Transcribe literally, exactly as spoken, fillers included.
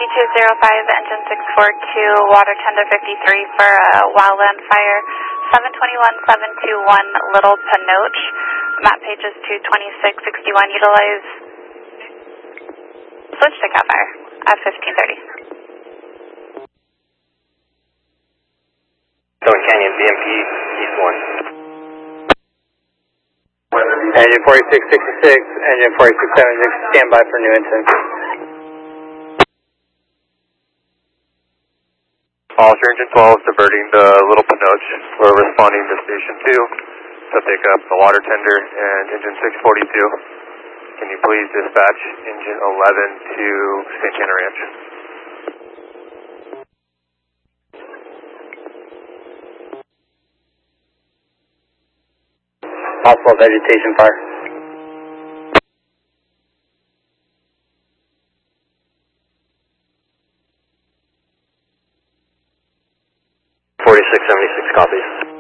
two zero five, engine six four two, water tender fifty-three for a wildland fire, seven twenty-one, seven two one, Little Panoche. Map page is two twenty-six sixty-one, utilize, switch to CAL FIRE at fifteen thirty. Stone Canyon, B M P, East one. Engine forty-six sixty-six, engine forty-six seventy-six, stand by for new intent. Officer Engine twelve diverting the Little Panoche. We're responding to Station two to pick up the water tender and Engine six forty-two. Can you please dispatch Engine eleven to Santana Ranch? Possible vegetation fire. forty-six seventy-six copies.